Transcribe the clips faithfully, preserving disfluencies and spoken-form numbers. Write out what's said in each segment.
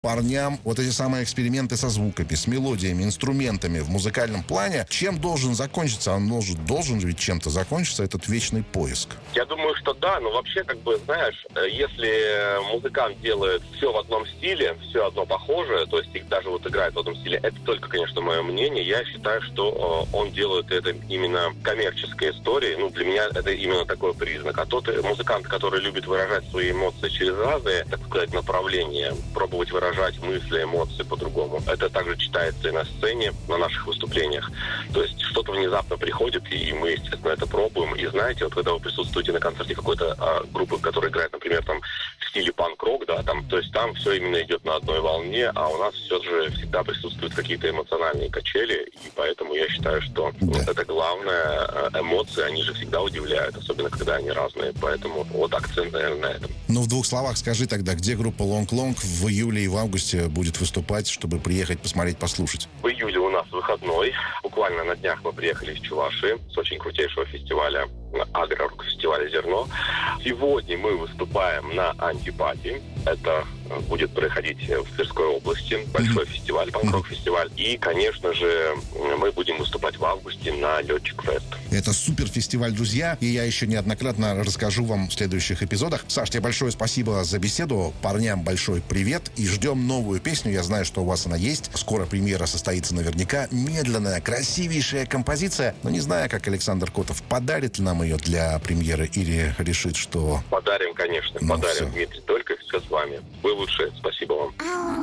парням вот эти самые эксперименты со звуками, с мелодиями, инструментами в музыкальном плане, чем должен закончиться? Он должен, должен ведь чем-то закончиться этот вечный поиск. Я думаю, что да, но вообще, как бы, знаешь, если музыкант делает все в одном стиле, все одно похожее, то есть их даже вот играет в одном стиле, это только, конечно, мое мнение. Я считаю, что э, он делает это именно коммерческой историей. Ну, для меня это именно такой признак. А тот музыкант, который любит выражать свои эмоции через разные, так сказать, направления, пробовать выражать мысли, эмоции по-другому, это также читается и на сцене, на наших выступлениях. То есть что-то внезапно приходит, и мы, естественно, это пробуем. И знаете, вот когда вы присутствуете на концерте какой-то а, группы, которая играет, например, там в стиле панк-рок, да, там, то есть там все именно идет на одной волне, а у нас все же всегда присутствуют какие-то эмоциональные качели, и поэтому я считаю, что да. вот это главное, эмоции, они же всегда удивляют, особенно когда они разные, поэтому вот акцент, наверное, на этом. Ну, в двух словах скажи тогда, где группа Long Long в июле и в августе будет выступать, чтобы приехать, посмотреть, послушать? В июле у нас выходной, буквально на днях мы приехали из Чувашии, с очень крутейшего фестиваля, агро-фестиваля «Зерно». Сегодня мы выступаем на Антипати. Это будет проходить в Тверской области. Большой mm-hmm. фестиваль, панк-рок-фестиваль. И, конечно же, мы будем выступать в августе на Летчик-фест. Это супер фестиваль, друзья. И я еще неоднократно расскажу вам в следующих эпизодах. Саш, тебе большое спасибо за беседу. Парням большой привет. И ждем новую песню. Я знаю, что у вас она есть. Скоро премьера состоится наверняка. Медленная, красивейшая композиция. Но не знаю, как Александр Котов подарит ли нам ее для премьеры или решит, что... Подарим, конечно. Ну, подарим, все. Дмитрий. Только все с вами. Вы лучшие. Спасибо вам.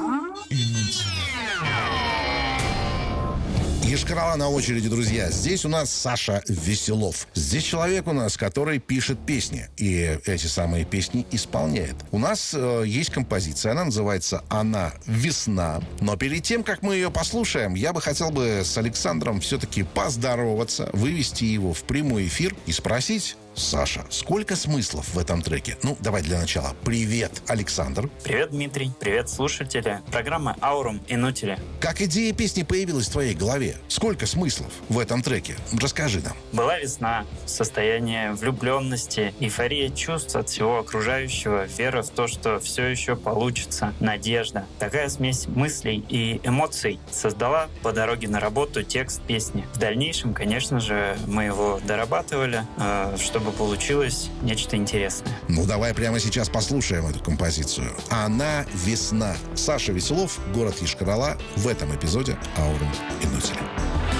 Йошкар-Ола на очереди, друзья. Здесь у нас Саша Веселов. Здесь человек у нас, который пишет песни. И эти самые песни исполняет. У нас э, есть композиция. Она называется «Она весна». Но перед тем, как мы ее послушаем, я бы хотел бы с Александром все-таки поздороваться, вывести его в прямой эфир и спросить: Саша, сколько смыслов в этом треке? Ну, давай для начала. Привет, Александр. Привет, Дмитрий. Привет, слушатели. Программа «Аурум и Нутили». Как идея песни появилась в твоей голове? Сколько смыслов в этом треке? Расскажи нам. Была весна, состояние влюбленности, эйфория чувств от всего окружающего, вера в то, что все еще получится, надежда. Такая смесь мыслей и эмоций создала по дороге на работу текст песни. В дальнейшем, конечно же, мы его дорабатывали, чтобы получилось нечто интересное. Ну, давай прямо сейчас послушаем эту композицию. «Она весна». Саша Веселов, город Йошкар-Ола в этом эпизоде «Аурум и Нутили».